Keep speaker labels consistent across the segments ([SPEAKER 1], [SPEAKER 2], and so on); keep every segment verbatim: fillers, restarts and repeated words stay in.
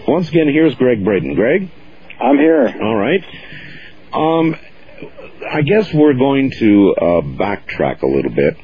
[SPEAKER 1] Once again, here's Greg Braden. Greg?
[SPEAKER 2] I'm here.
[SPEAKER 1] All right. Um, I guess we're going to uh, backtrack a little bit.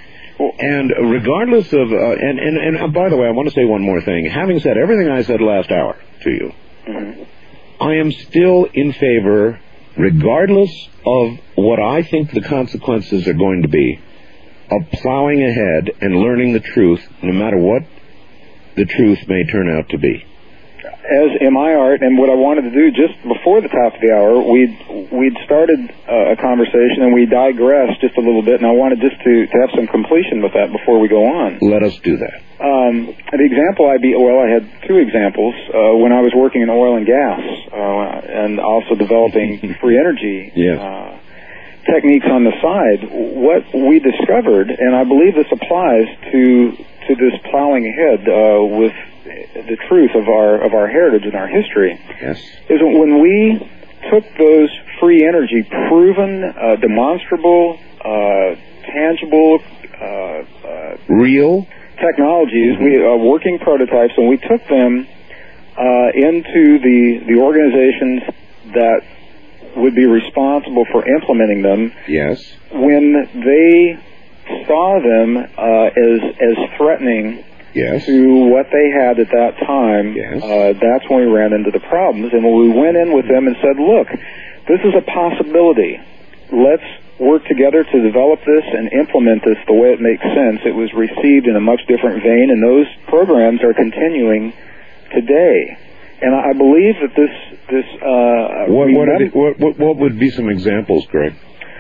[SPEAKER 1] And regardless of, uh, and, and, and uh, by the way, I want to say one more thing. Having said everything I said last hour to you, mm-hmm. I am still in favor, regardless of what I think the consequences are going to be, of plowing ahead and learning the truth, no matter what the truth may turn out to be.
[SPEAKER 2] As am I, Art, and what I wanted to do just before the top of the hour, we'd, we'd started uh, a conversation and we digressed just a little bit, and I wanted just to, to have some completion with that before we go on.
[SPEAKER 1] Let us do that.
[SPEAKER 2] Um, the example I be, well, I had two examples. Uh, when I was working in oil and gas uh, and also developing free energy
[SPEAKER 1] yes.
[SPEAKER 2] uh, techniques on the side, what we discovered, and I believe this applies to to this plowing ahead uh, with the truth of our of our heritage and our history,
[SPEAKER 1] yes.
[SPEAKER 2] is when we took those free energy, proven, uh, demonstrable, uh, tangible, uh, uh,
[SPEAKER 1] real
[SPEAKER 2] technologies, mm-hmm. we uh, working prototypes, and we took them uh, into the the organizations that would be responsible for implementing them.
[SPEAKER 1] Yes.
[SPEAKER 2] When they saw them uh, as as threatening
[SPEAKER 1] yes.
[SPEAKER 2] to what they had at that time,
[SPEAKER 1] yes.
[SPEAKER 2] uh, that's when we ran into the problems. And when we went in with them and said, look, this is a possibility. Let's work together to develop this and implement this the way it makes sense. It was received in a much different vein, and those programs are continuing today. And I believe that this this uh,
[SPEAKER 1] what what, it, what what what would be some examples, Greg?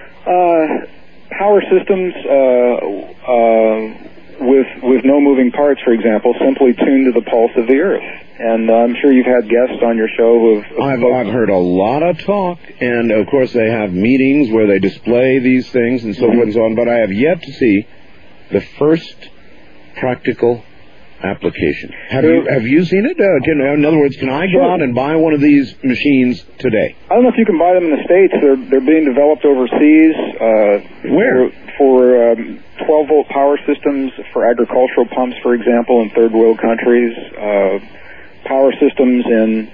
[SPEAKER 2] Uh, power systems uh, uh, with with no moving parts, for example, simply tuned to the pulse of the Earth. And uh, I'm sure you've had guests on your show who have...
[SPEAKER 1] I've, I've heard a lot of talk, and of course they have meetings where they display these things and so mm-hmm. forth and so on, but I have yet to see the first practical application. Have you have you seen it? Uh, can, in other words, can I go
[SPEAKER 2] sure.
[SPEAKER 1] out and buy one of these machines today?
[SPEAKER 2] I don't know if you can buy them in the States. They're they're being developed overseas. Uh,
[SPEAKER 1] Where?
[SPEAKER 2] For, for um, twelve volt power systems for agricultural pumps, for example, in third world countries. Uh, power systems in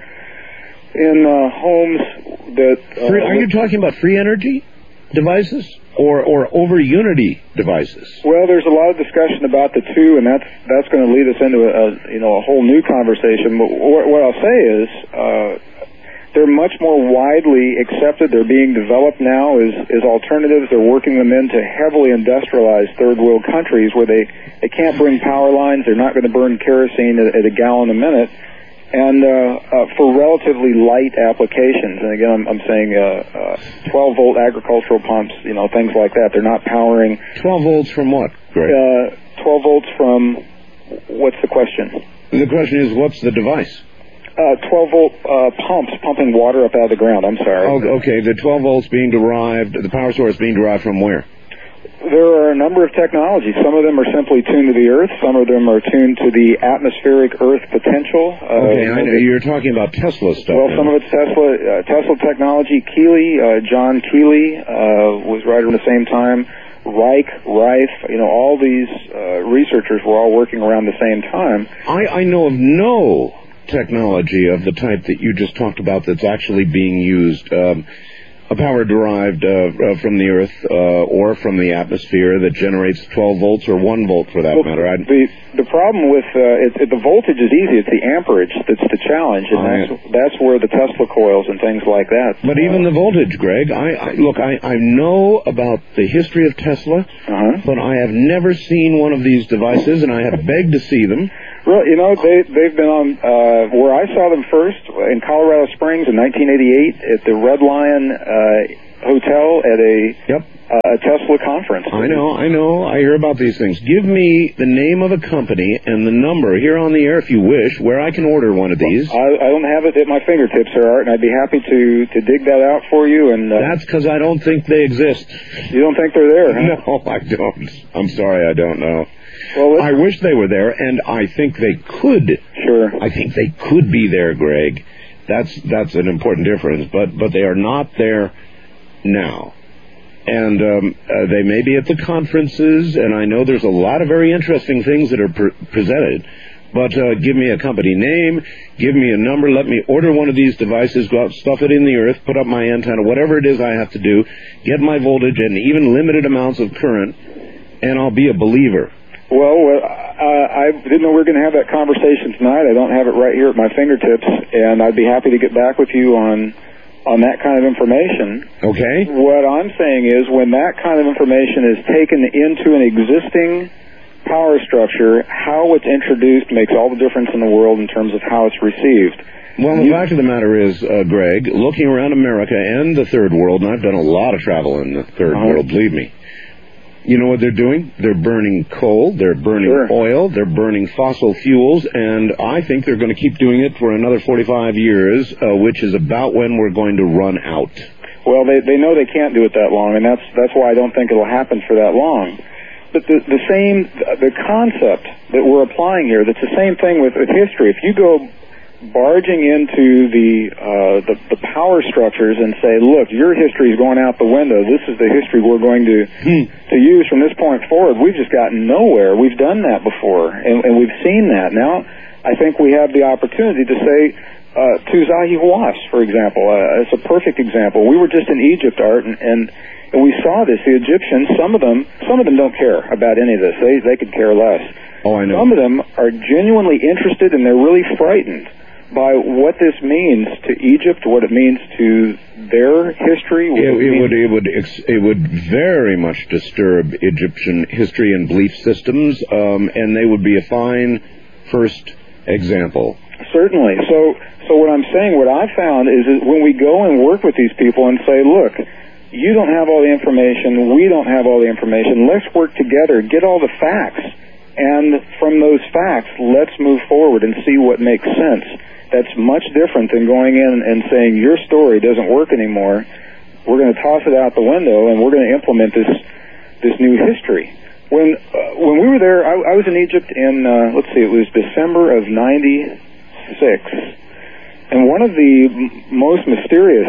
[SPEAKER 2] in uh, homes that. Uh,
[SPEAKER 1] free, are you talking about free energy devices? Or, or over Unity devices?
[SPEAKER 2] Well, there's a lot of discussion about the two, and that's that's going to lead us into a, a you know a whole new conversation. But what, what I'll say is uh, they're much more widely accepted. They're being developed now as as alternatives. They're working them into heavily industrialized third world countries where they they can't bring power lines. They're not going to burn kerosene at, at a gallon a minute. And uh, uh, for relatively light applications, and again, I'm, I'm saying uh, uh, twelve volt agricultural pumps, you know, things like that. They're not powering.
[SPEAKER 1] twelve volts from what, Greg?
[SPEAKER 2] Uh, twelve volts from, what's the question?
[SPEAKER 1] The question is, what's the device?
[SPEAKER 2] Uh, twelve volt uh, pumps pumping water up out of the ground, I'm sorry.
[SPEAKER 1] Oh, okay, the twelve volts being derived, the power source being derived from where?
[SPEAKER 2] There are a number of technologies. Some of them are simply tuned to the Earth. Some of them are tuned to the atmospheric Earth potential. Uh,
[SPEAKER 1] okay, I know. You're talking about Tesla stuff.
[SPEAKER 2] Well,
[SPEAKER 1] now.
[SPEAKER 2] some of it's Tesla uh, Tesla technology. Keeley, uh, John Keeley uh, was right around the same time. Reich, Reif, you know, all these uh, researchers were all working around the same time.
[SPEAKER 1] I, I know of no technology of the type that you just talked about that's actually being used. Um, A power derived uh, uh, from the Earth uh, or from the atmosphere that generates twelve volts or one volt for that
[SPEAKER 2] well,
[SPEAKER 1] matter. I'd...
[SPEAKER 2] The the problem with uh, it, it, the voltage is easy. It's the amperage that's the challenge, and that's that's where the Tesla coils and things like that.
[SPEAKER 1] But uh, even the voltage, Greg. I, I look. I, I know about the history of Tesla,
[SPEAKER 2] uh-huh.
[SPEAKER 1] but I have never seen one of these devices, and I have begged to see them.
[SPEAKER 2] Well, you know, they, they've been on, uh, where I saw them first, in Colorado Springs in nineteen eighty-eight at the Red Lion uh, Hotel at a,
[SPEAKER 1] yep.
[SPEAKER 2] uh, a Tesla conference.
[SPEAKER 1] I know, I know. I hear about these things. Give me the name of a company and the number here on the air, if you wish, where I can order one of these.
[SPEAKER 2] Well, I, I don't have it at my fingertips, Sir Art, and I'd be happy to, to dig that out for you. And uh,
[SPEAKER 1] That's because I don't think they exist.
[SPEAKER 2] You don't think they're there, huh?
[SPEAKER 1] No, I don't. I'm sorry, I don't know.
[SPEAKER 2] Well,
[SPEAKER 1] I wish they were there, and I think they could.
[SPEAKER 2] Sure.
[SPEAKER 1] I think they could be there, Greg. That's that's an important difference, but but they are not there now. And um, uh, they may be at the conferences, and I know there's a lot of very interesting things that are pre- presented, But uh, give me a company name, give me a number, let me order one of these devices, go out, stuff it in the earth, put up my antenna, whatever it is I have to do, get my voltage and even limited amounts of current, and I'll be a believer.
[SPEAKER 2] Well, uh, I didn't know we were going to have that conversation tonight. I don't have it right here at my fingertips, and I'd be happy to get back with you on on that kind of information.
[SPEAKER 1] Okay.
[SPEAKER 2] What I'm saying is when that kind of information is taken into an existing power structure, how it's introduced makes all the difference in the world in terms of how it's received.
[SPEAKER 1] Well, the fact of the matter is, uh, Greg, looking around America and the third world, and I've done a lot of travel in the third uh-huh. world, believe me, you know what they're doing? They're burning coal, they're burning
[SPEAKER 2] sure.
[SPEAKER 1] oil, they're burning fossil fuels, and I think they're going to keep doing it for another forty-five years, uh, which is about when we're going to run out.
[SPEAKER 2] Well, they they know they can't do it that long, and that's that's why I don't think it'll happen for that long. But the, the same, the concept that we're applying here, that's the same thing with, with history. If you go barging into the, uh, the the power structures and say, look, your history is going out the window. This is the history we're going to hmm. to use from this point forward. We've just gotten nowhere. We've done that before, and, and we've seen that. Now, I think we have the opportunity to say, uh, to Zahi Hawass, for example, uh, it's a perfect example. We were just in Egypt, Art, and, and and we saw this. The Egyptians, some of them, some of them don't care about any of this. They they could care less.
[SPEAKER 1] Oh, I know.
[SPEAKER 2] Some of them are genuinely interested, and they're really frightened by what this means to Egypt, what it means to their history.
[SPEAKER 1] It, it, it would it would it would very much disturb Egyptian history and belief systems, um, and they would be a fine first example.
[SPEAKER 2] Certainly. So, so what I'm saying, what I found is that when we go and work with these people and say, look, you don't have all the information, we don't have all the information, let's work together, get all the facts, and from those facts, let's move forward and see what makes sense. That's much different than going in and saying your story doesn't work anymore. We're going to toss it out the window, and we're going to implement this this new history. When uh, when we were there, I, I was in Egypt in uh, let's see, it was December of ninety-six, and one of the m- most mysterious,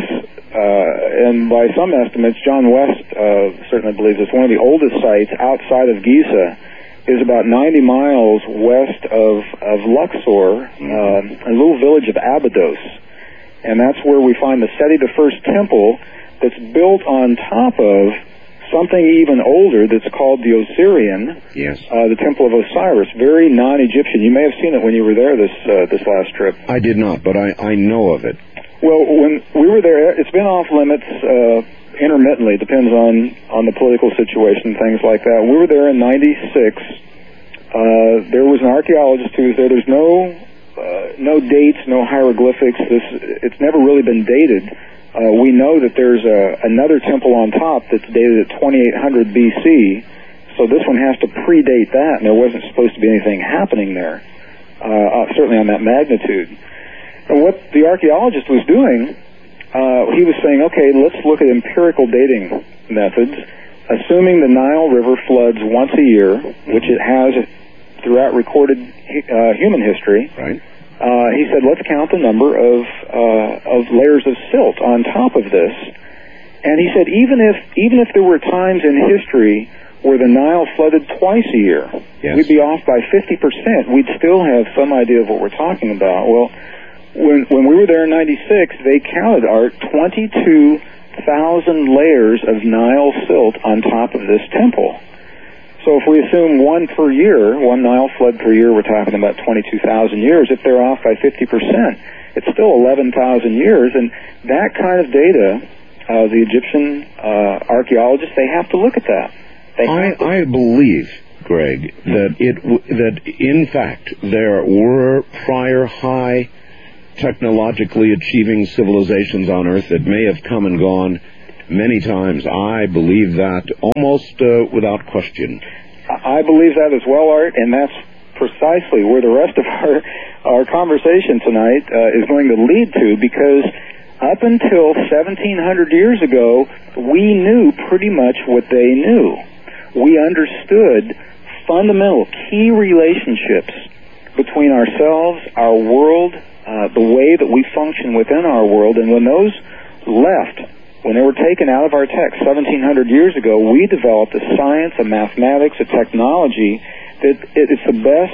[SPEAKER 2] uh, and by some estimates, John West uh, certainly believes it's one of the oldest sites outside of Giza, is about ninety miles west of, of Luxor, uh, a little village of Abydos. And that's where we find the Seti the First temple that's built on top of something even older that's called the Osirian,
[SPEAKER 1] yes,
[SPEAKER 2] uh, the Temple of Osiris, very non-Egyptian. You may have seen it when you were there this uh, this last trip.
[SPEAKER 1] I did not, but I, I know of it.
[SPEAKER 2] Well, when we were there, it's been off limits uh, intermittently, depends on, on the political situation, things like that. We were there in ninety-six. Uh, there was an archaeologist who was there. There's no uh, no dates, no hieroglyphics. This it's never really been dated. Uh, we know that there's a, another temple on top that's dated at twenty-eight hundred B C, so this one has to predate that, and there wasn't supposed to be anything happening there, uh, certainly on that magnitude. And what the archaeologist was doing, Uh, he was saying, okay, let's look at empirical dating methods, assuming the Nile River floods once a year, which it has throughout recorded uh, human history.
[SPEAKER 1] Right.
[SPEAKER 2] Uh, he said, let's count the number of uh, of layers of silt on top of this. And he said, even if even if there were times in history where the Nile flooded twice a year,
[SPEAKER 1] yes,
[SPEAKER 2] we'd be off by fifty percent. We'd still have some idea of what we're talking about. Well, When when we were there in ninety-six, they counted, Art, twenty-two thousand layers of Nile silt on top of this temple. So if we assume one per year, one Nile flood per year, we're talking about twenty-two thousand years. If they're off by fifty percent, it's still eleven thousand years. And that kind of data, uh, the Egyptian uh, archaeologists, they have to look at that. They
[SPEAKER 1] I,
[SPEAKER 2] to-
[SPEAKER 1] I believe, Greg, that it that in fact there were prior high technologically achieving civilizations on Earth that may have come and gone many times. I believe that almost uh, without question.
[SPEAKER 2] I believe that as well, Art, and that's precisely where the rest of our, our conversation tonight uh, is going to lead to, because up until seventeen hundred years ago, we knew pretty much what they knew. We understood fundamental key relationships between ourselves, our world, Uh, the way that we function within our world. And when those left, when they were taken out of our text seventeen hundred years ago, we developed a science, a mathematics, a technology that it, it's the best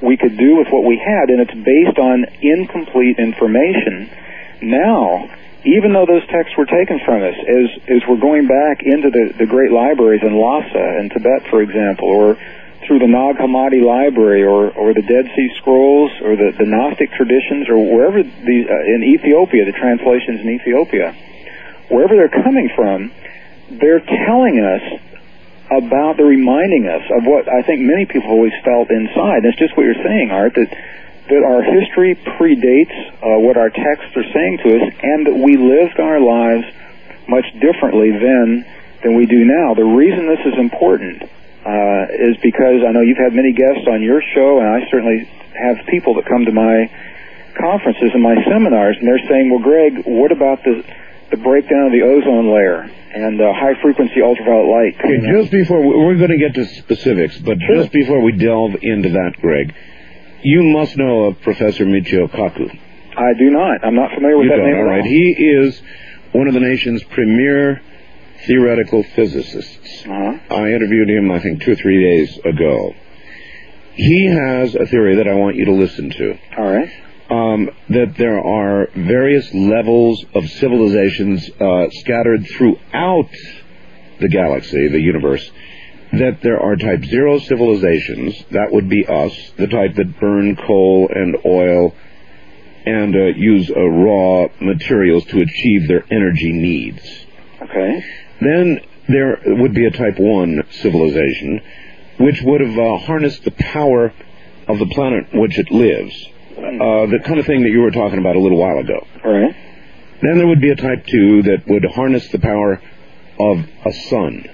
[SPEAKER 2] we could do with what we had, and it's based on incomplete information. Now, even though those texts were taken from us, as, as we're going back into the, the great libraries in Lhasa in Tibet, for example, or through the Nag Hammadi Library, or, or the Dead Sea Scrolls, or the, the Gnostic traditions, or wherever these, uh, in Ethiopia, the translations in Ethiopia, wherever they're coming from, they're telling us about, they're reminding us of what I think many people have always felt inside. And it's just what you're saying, Art, that that our history predates uh, what our texts are saying to us, and that we lived our lives much differently then than we do now. The reason this is important uh, is because I know you've had many guests on your show, and I certainly have people that come to my conferences and my seminars, and they're saying, well, Greg, what about the, the breakdown of the ozone layer and uh, high-frequency ultraviolet light?
[SPEAKER 1] Okay, just before, we're going to get to specifics, but sure. Just before we delve into that, Greg, you must know of Professor Michio Kaku.
[SPEAKER 2] I do not. I'm not familiar with
[SPEAKER 1] you
[SPEAKER 2] that
[SPEAKER 1] don't,
[SPEAKER 2] name
[SPEAKER 1] all
[SPEAKER 2] at
[SPEAKER 1] right.
[SPEAKER 2] all.
[SPEAKER 1] He is one of the nation's premier theoretical physicists.
[SPEAKER 2] Uh-huh.
[SPEAKER 1] I interviewed him, I think, two or three days ago. He has a theory that I want you to listen to.
[SPEAKER 2] All right.
[SPEAKER 1] Um, that there are various levels of civilizations uh, scattered throughout the galaxy, the universe, that there are type zero civilizations, that would be us, the type that burn coal and oil and uh, use uh, raw materials to achieve their energy needs.
[SPEAKER 2] Okay.
[SPEAKER 1] Then there would be a type one civilization, which would have uh, harnessed the power of the planet in which it lives, uh, the kind of thing that you were talking about a little while ago.
[SPEAKER 2] All right.
[SPEAKER 1] Then there would be a type two that would harness the power of a sun.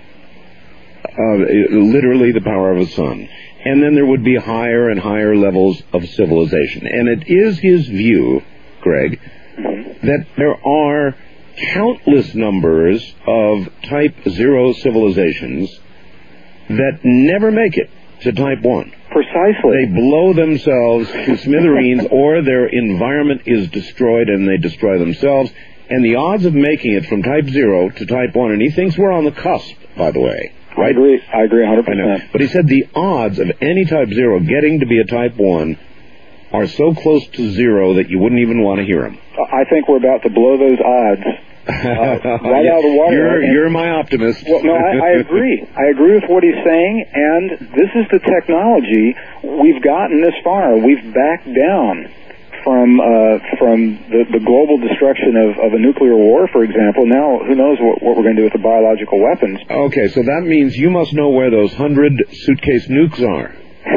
[SPEAKER 1] Uh, literally the power of a sun. And then there would be higher and higher levels of civilization. And it is his view, Greg,
[SPEAKER 2] mm-hmm.
[SPEAKER 1] that there are countless numbers of type zero civilizations that never make it to type one.
[SPEAKER 2] Precisely.
[SPEAKER 1] They blow themselves to smithereens, or their environment is destroyed and they destroy themselves. And the odds of making it from type zero to type one, and he thinks we're on the cusp, by the way. Right?
[SPEAKER 2] I agree. I agree one hundred percent.
[SPEAKER 1] I know. But he said the odds of any type zero getting to be a type one are so close to zero that you wouldn't even want to hear them.
[SPEAKER 2] I think we're about to blow those odds uh, right out of the water.
[SPEAKER 1] You're,
[SPEAKER 2] and,
[SPEAKER 1] you're my optimist.
[SPEAKER 2] Well, no, I, I agree. I agree with what he's saying, and this is the technology. We've gotten this far. We've backed down from uh, from the, the global destruction of, of a nuclear war, for example. Now, who knows what, what we're going to do with the biological weapons.
[SPEAKER 1] Okay, so that means you must know where those hundred suitcase nukes are.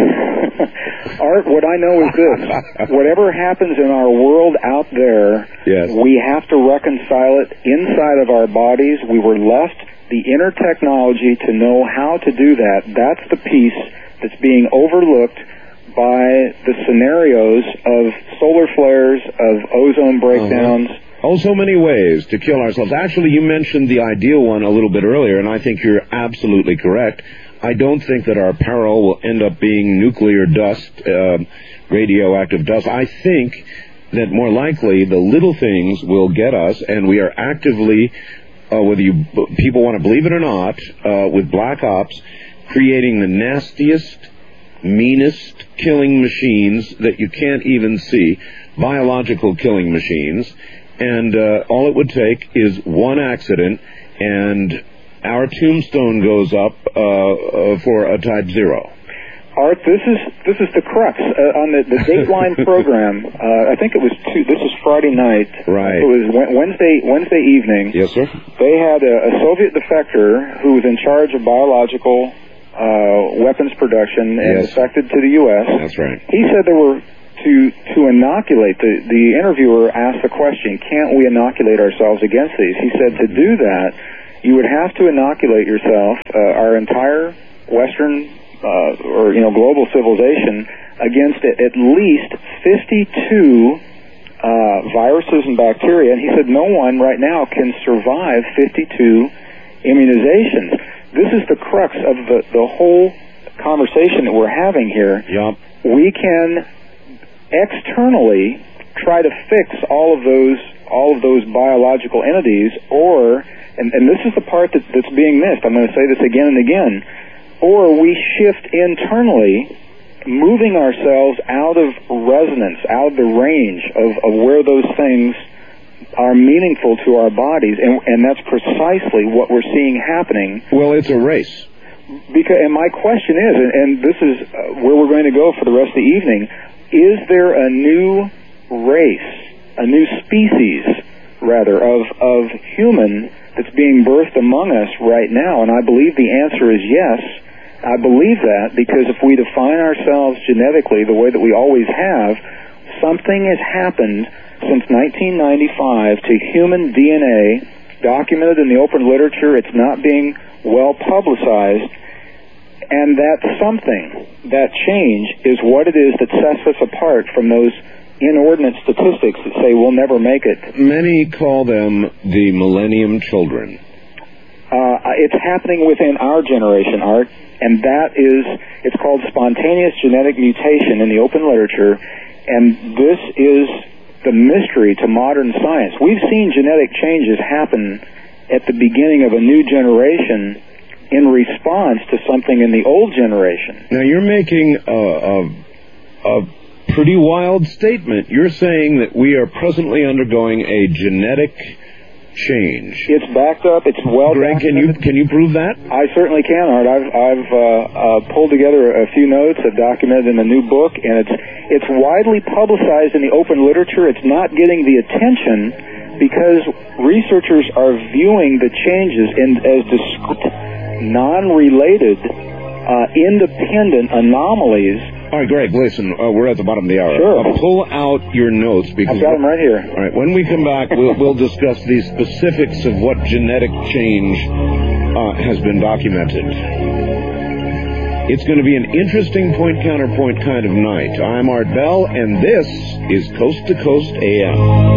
[SPEAKER 2] Art, what I know is this. Whatever happens in our world out there,
[SPEAKER 1] yes.
[SPEAKER 2] we have to reconcile it inside of our bodies. We were left the inner technology to know how to do that. That's the piece that's being overlooked by the scenarios of solar flares, of ozone breakdowns.
[SPEAKER 1] Uh-huh. Oh, so many ways to kill ourselves. Actually, you mentioned the ideal one a little bit earlier, and I think you're absolutely correct. I don't think that our peril will end up being nuclear dust, uh, radioactive dust. I think that more likely the little things will get us, and we are actively, uh, whether you people want to believe it or not, uh, with black ops, creating the nastiest, meanest killing machines that you can't even see, biological killing machines, and uh, all it would take is one accident, and our tombstone goes up uh, uh, for a type zero.
[SPEAKER 2] Art, this is this is the crux uh, on the, the Dateline program. Uh, I think it was two, this was Friday night.
[SPEAKER 1] Right.
[SPEAKER 2] It was Wednesday Wednesday evening.
[SPEAKER 1] Yes, sir.
[SPEAKER 2] They had a, a Soviet defector who was in charge of biological uh, weapons production and
[SPEAKER 1] yes.
[SPEAKER 2] defected to the U S.
[SPEAKER 1] That's right.
[SPEAKER 2] He said there were to to inoculate. The the interviewer asked the question, "Can't we inoculate ourselves against these?" He said to do that, you would have to inoculate yourself, uh, our entire Western uh, or you know global civilization, against at, at least fifty-two uh, viruses and bacteria. And he said no one right now can survive fifty-two immunizations. This is the crux of the the whole conversation that we're having here.
[SPEAKER 1] Yep.
[SPEAKER 2] We can externally try to fix all of those all of those biological entities, or and, and this is the part that, that's being missed. I'm going to say this again and again. Or we shift internally moving ourselves out of resonance, out of the range of, of where those things are meaningful to our bodies, and, and that's precisely what we're seeing happening.
[SPEAKER 1] Well, it's a race.
[SPEAKER 2] Because, and my question is, and, and this is uh, where we're going to go for the rest of the evening, is there a new race, a new species, rather, of, of human that's being birthed among us right now? And I believe the answer is yes. I believe that because if we define ourselves genetically the way that we always have, something has happened since nineteen ninety-five to human D N A, documented in the open literature. It's not being well publicized, and that something, that change, is what it is that sets us apart from those inordinate statistics that say we'll never make it.
[SPEAKER 1] Many call them the Millennium Children.
[SPEAKER 2] Uh, it's happening within our generation, Art, and that is, it's called spontaneous genetic mutation in the open literature, and this is the mystery to modern science. We've seen genetic changes happen at the beginning of a new generation in response to something in the old generation.
[SPEAKER 1] Now, you're making a, a, a pretty wild statement. You're saying that we are presently undergoing a genetic change.
[SPEAKER 2] It's backed up. It's well
[SPEAKER 1] Greg, can you can you prove that?
[SPEAKER 2] I certainly can, Art. I've I've uh, uh, pulled together a few notes. I've documented in a new book, and it's it's widely publicized in the open literature. It's not getting the attention because researchers are viewing the changes in as discrete, non-related, uh, independent anomalies.
[SPEAKER 1] All right, Greg, listen, uh, we're at the bottom of the hour.
[SPEAKER 2] Sure.
[SPEAKER 1] Uh, pull out your notes. Because
[SPEAKER 2] I've got them right here.
[SPEAKER 1] All right, when we come back, we'll, we'll discuss the specifics of what genetic change uh, has been documented. It's going to be an interesting point-counterpoint kind of night. I'm Art Bell, and this is Coast to Coast A M.